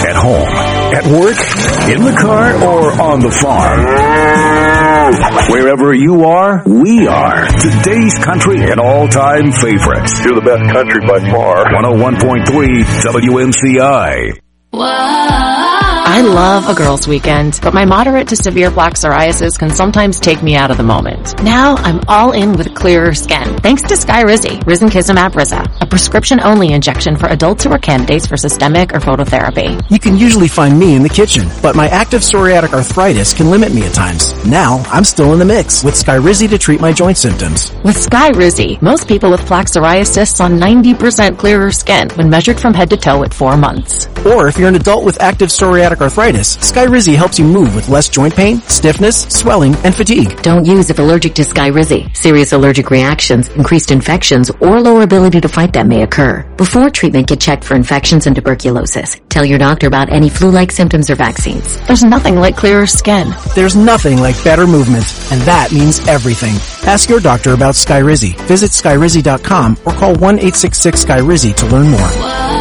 At home, at work, in the car, or on the farm. Wherever you are, we are. Today's country and all-time favorites. You're the best country by far. 101.3 WMCI. I love a girls' weekend, but my moderate to severe plaque psoriasis can sometimes take me out of the moment. Now I'm all in with clearer skin, thanks to Skyrizi, Risankizumab Riza, a prescription-only injection for adults who are candidates for systemic or phototherapy. You can usually find me in the kitchen, but my active psoriatic arthritis can limit me at times. Now I'm still in the mix with Skyrizi to treat my joint symptoms. With Skyrizi, most people with plaque psoriasis saw 90% clearer skin when measured from head to toe at 4 months. Or if you're an adult with active psoriatic arthritis, Skyrizi helps you move with less joint pain, stiffness, swelling, and fatigue. Don't use if allergic to Skyrizi. Serious allergic reactions, increased infections, or lower ability to fight them may occur. Before treatment, get checked for infections and tuberculosis. Tell your doctor about any flu-like symptoms or vaccines. There's nothing like clearer skin. There's nothing like better movement, and that means everything. Ask your doctor about Skyrizi. Visit Skyrizi.com or call 1-866-SKYRIZI to learn more.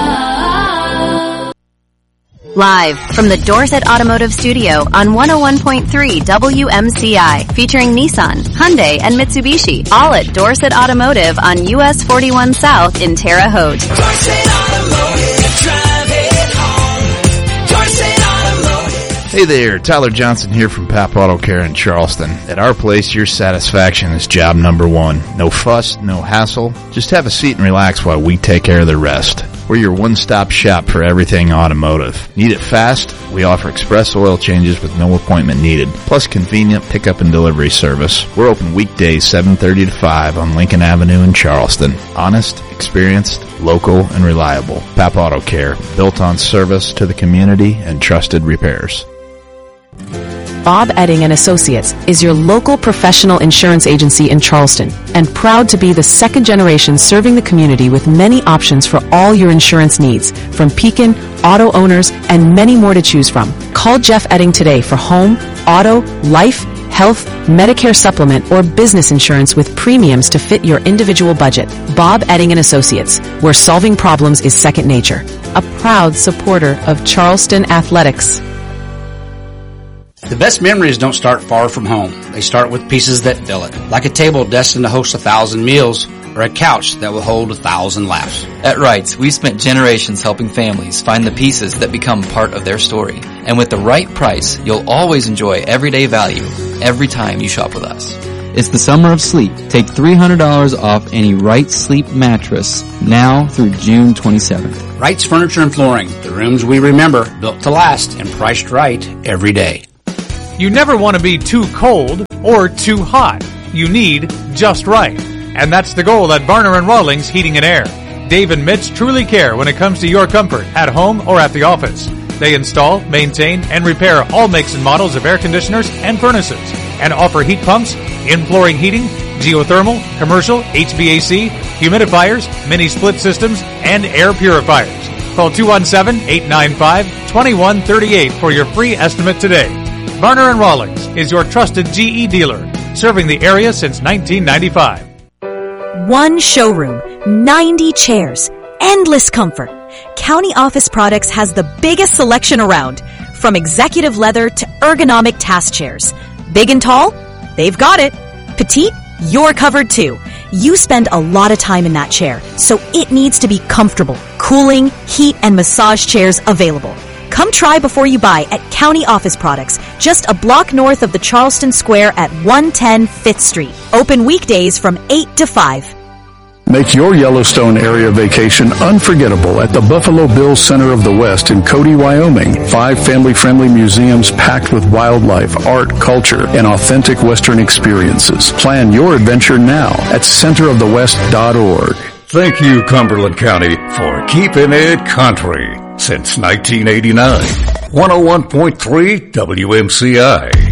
Live from the Dorset Automotive Studio on 101.3 WMCI, featuring Nissan, Hyundai, and Mitsubishi, all at Dorset Automotive on US 41 South in Terre Haute. Dorset Automotive, drive it home. Dorset Automotive. Hey there, Tyler Johnson here from Pap Auto Care in Charleston. At our place, your satisfaction is job number one. No fuss, no hassle. Just have a seat and relax while we take care of the rest. We're your one-stop shop for everything automotive. Need it fast? We offer express oil changes with no appointment needed, plus convenient pickup and delivery service. We're open weekdays 7:30 to 5 on Lincoln Avenue in Charleston. Honest, experienced, local, and reliable. Pap Auto Care, built on service to the community and trusted repairs. Bob Edding & Associates is your local professional insurance agency in Charleston and proud to be the second generation serving the community with many options for all your insurance needs, from Pekin, auto owners, and many more to choose from. Call Jeff Edding today for home, auto, life, health, Medicare supplement, or business insurance with premiums to fit your individual budget. Bob Edding & Associates, where solving problems is second nature. A proud supporter of Charleston athletics. The best memories don't start far from home. They start with pieces that fill it, like a table destined to host 1,000 meals or a couch that will hold 1,000 laughs. At Wrights, we've spent generations helping families find the pieces that become part of their story. And with the right price, you'll always enjoy everyday value every time you shop with us. It's the summer of sleep. Take $300 off any Wrights Sleep mattress now through June 27th. Wrights Furniture and Flooring, the rooms we remember, built to last and priced right every day. You never want to be too cold or too hot. You need just right. And that's the goal at Varner & Rawlings Heating and Air. Dave and Mitch truly care when it comes to your comfort at home or at the office. They install, maintain, and repair all makes and models of air conditioners and furnaces, and offer heat pumps, in-flooring heating, geothermal, commercial, HVAC, humidifiers, mini split systems, and air purifiers. Call 217-895-2138 for your free estimate today. Varner & Rawlings is your trusted GE dealer, serving the area since 1995. One showroom, 90 chairs, endless comfort. County Office Products has the biggest selection around, from executive leather to ergonomic task chairs. Big and tall? They've got it. Petite? You're covered too. You spend a lot of time in that chair, so it needs to be comfortable. Cooling, heat, and massage chairs available. Come try before you buy at County Office Products, just a block north of the Charleston Square at 110 5th Street. Open weekdays from 8 to 5. Make your Yellowstone area vacation unforgettable at the Buffalo Bills Center of the West in Cody, Wyoming. 5 family-friendly museums packed with wildlife, art, culture, and authentic Western experiences. Plan your adventure now at centerofthewest.org. Thank you, Cumberland County, for keeping it country since 1989. 101.3 WMCI.